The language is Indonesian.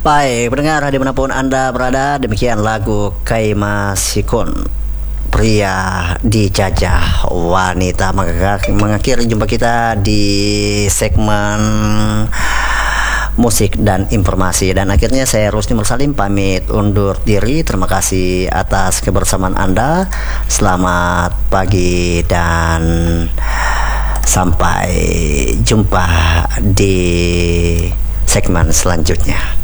Baik, pendengar dimanapun Anda berada, demikian lagu Kaima Sikun, pria dijajah wanita, mengakhiri jumpa kita di segmen musik dan informasi. Dan akhirnya saya Rusdi Mursalim pamit undur diri. Terima kasih atas kebersamaan Anda. Selamat pagi dan sampai jumpa di segmen selanjutnya.